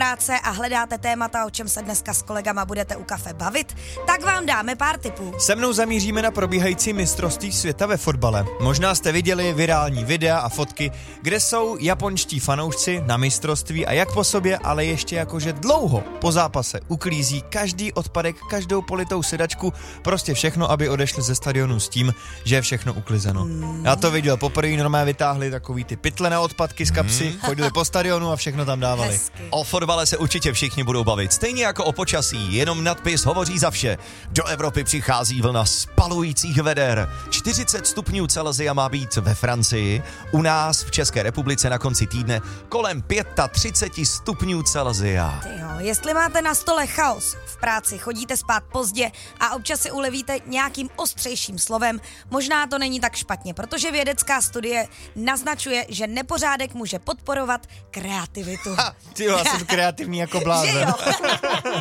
práce a hledáte témata, o čem se dneska s kolegama budete u kafe bavit, tak vám dáme pár tipů. Se mnou zamíříme na probíhající mistrovství světa ve fotbale. Možná jste viděli virální videa a fotky, kde jsou japonští fanoušci na mistrovství a jak po sobě, ale ještě jakože dlouho po zápase uklízí každý odpadek, každou politou sedačku, prostě všechno, aby odešli ze stadionu s tím, že je všechno uklizeno. Já to viděl, poprvé normálně vytáhli takový ty pytle na odpadky z kapsy, chodili po stadionu a všechno tam dávali. Hezky. O fotbale se určitě všichni budou bavit, stejně jako o počasí, jenom nadpis hovoří za vše. Do Evropy přichází vlna spalujících veder. 40 stupňů Celsia má být ve Francii, u nás v České republice na konci týdne kolem 35 stupňů Celsia. Jo, jestli máte na stole chaos v práci, chodíte spát pozdě a občas si ulevíte nějakým ostřejším slovem, možná to není tak špatně, protože vědecká studie naznačuje, že nepořádek může podporovat kreativitu. Ty já jsem kreativní jako Že blázen. jo?